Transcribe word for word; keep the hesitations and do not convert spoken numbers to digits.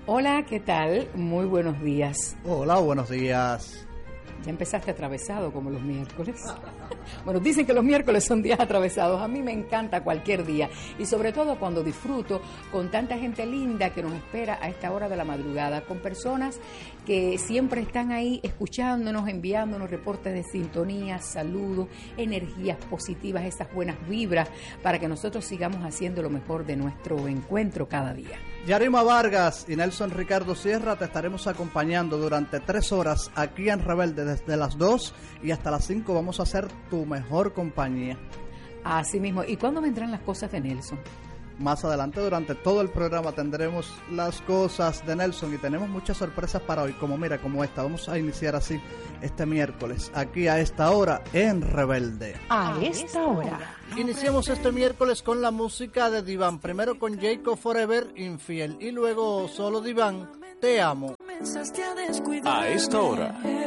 Hola, ¿qué tal? Muy buenos días. Hola, buenos días. Ya empezaste atravesado como los miércoles. Bueno, dicen que los miércoles son días atravesados. A mí me encanta cualquier día y sobre todo cuando disfruto con tanta gente linda que nos espera a esta hora de la madrugada, con personas que siempre están ahí escuchándonos, enviándonos reportes de sintonía, saludos, energías positivas, esas buenas vibras para que nosotros sigamos haciendo lo mejor de nuestro encuentro cada día. Yarima Vargas y Nelson Ricardo Sierra te estaremos acompañando durante tres horas aquí en Rebelde desde las dos y hasta las cinco. Vamos a ser tu mejor compañía. Así mismo. ¿Y cuándo vendrán las cosas de Nelson? Más adelante, durante todo el programa, tendremos las cosas de Nelson y tenemos muchas sorpresas para hoy, como mira, como esta. Vamos a iniciar así este miércoles, aquí a esta hora en Rebelde. A esta hora. Iniciamos este miércoles con la música de Diván, primero con Jacob Forever, Infiel, y luego solo Diván, Te Amo. A esta hora,